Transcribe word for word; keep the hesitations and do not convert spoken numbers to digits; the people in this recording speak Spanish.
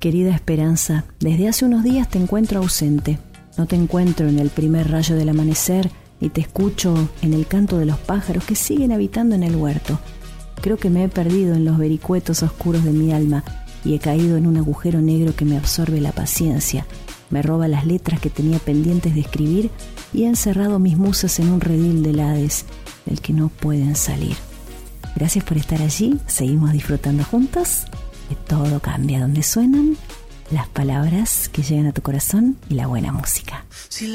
Querida Esperanza, desde hace unos días te encuentro ausente. No te encuentro en el primer rayo del amanecer y te escucho en el canto de los pájaros que siguen habitando en el huerto. Creo que me he perdido en los vericuetos oscuros de mi alma y he caído en un agujero negro que me absorbe la paciencia, me roba las letras que tenía pendientes de escribir y he encerrado mis musas en un redil del Hades del que no pueden salir. Gracias por estar allí, seguimos disfrutando juntos. Que todo cambia donde suenan las palabras que llegan a tu corazón y la buena música. Si